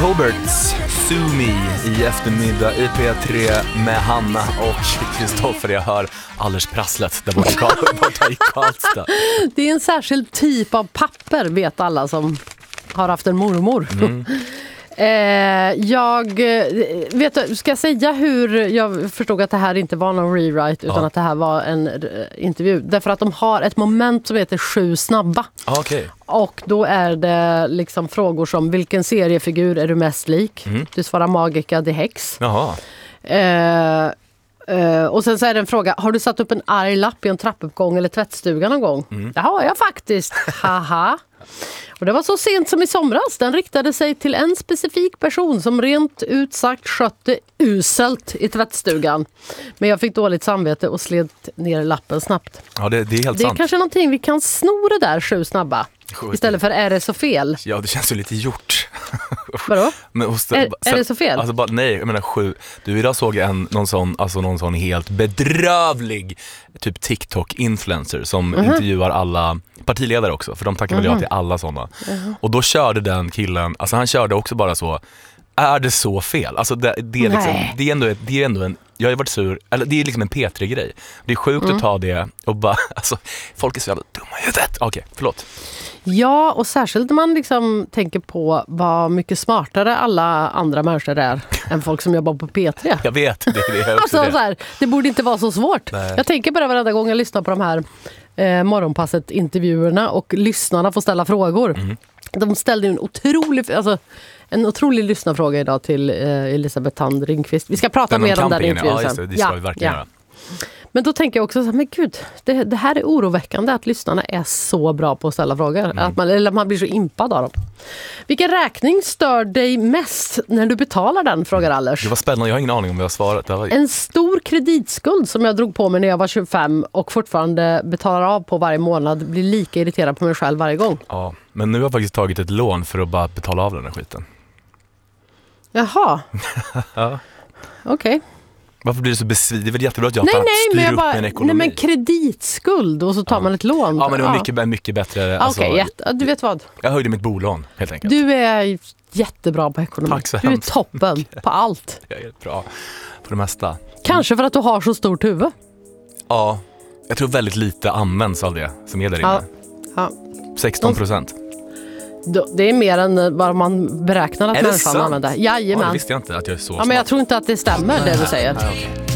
Roberts, Sue Me i eftermiddag i P3 med Hanna och Kristoffer. Jag hör alldeles prasslet där borta i Karlstad. Det är en särskild typ av papper, vet alla som har haft en mormor. Ska jag säga hur jag förstod att det här inte var någon rewrite utan att det här var en intervju. Därför att de har ett moment som heter 7 snabba. Okay. Och då är det liksom frågor som: vilken seriefigur är du mest lik? Du svarar Magica de Häx. Jaha. Och sen så är det en fråga: har du satt upp en arg lapp i en trappuppgång eller tvättstuga någon gång? Det har jag faktiskt. Haha. Och det var så sent som i somras. Den riktade sig till en specifik person som rent ut sagt skötte uselt i tvättstugan. Men jag fick dåligt samvete och sled ner lappen snabbt. Ja, det är helt sant. Det är kanske någonting vi kan sno det där 7 snabba. Istället för är det så fel? Ja, det känns ju lite gjort. Vadå? Men är det så fel? Alltså bara, nej, jag menar 7. Du, idag såg jag någon sån helt bedrövlig typ TikTok-influencer som intervjuar alla partiledare också. För de tackar väl ja till alla sådana. Och då körde den killen, alltså han körde också bara så: är det så fel? Alltså det är liksom, det är ändå en, jag har varit sur, eller det är liksom en P3-grej. Det är sjukt att ta det och bara, alltså folk är så jävla dumma i huvudet. Okej, förlåt. Ja, och särskilt när man liksom tänker på vad mycket smartare alla andra människor är än folk som jobbar på P3. Jag vet, det är också alltså, så här, det borde inte vara så svårt. Nej. Jag tänker bara varenda gång jag lyssnar på de här morgonpasset-intervjuerna och lyssnarna får ställa frågor. De ställde en otrolig lyssnarfråga idag till Elisabeth Thand Ringqvist. Vi ska prata mer om den intervjun sen. Det ska vi verkligen göra. Men då tänker jag också så här, men gud, det här är oroväckande att lyssnarna är så bra på att ställa frågor. Att man blir så impad av dem. Vilken räkning stör dig mest när du betalar den, frågar Allers. Det var spännande, jag har ingen aning om vad jag svarat. En stor kreditskuld som jag drog på mig när jag var 25 och fortfarande betalar av på varje månad, blir lika irriterad på mig själv varje gång. Ja, men nu har jag faktiskt tagit ett lån för att bara betala av den här skiten. Jaha. Ja. Okej. Varför blir du så besviken? Det är väl jättebra att jag styr upp en ekonomi. Nej, men kreditskuld och så tar man ett lån. Ja, men det var mycket bättre. Alltså, Okej, du vet vad? Jag höjde mitt bolån, helt enkelt. Du är jättebra på ekonomi. Tack så du är hemskt. toppen på allt. Jag är bra på det mesta. Kanske för att du har så stort huvud. Ja, jag tror väldigt lite används av det som är där inne. Ja. 16%. Det är mer än vad man beräknar att människan använder. Jajamän. Det visste jag inte att jag är så smart. Men jag tror inte att det stämmer det du säger. Nej, okay.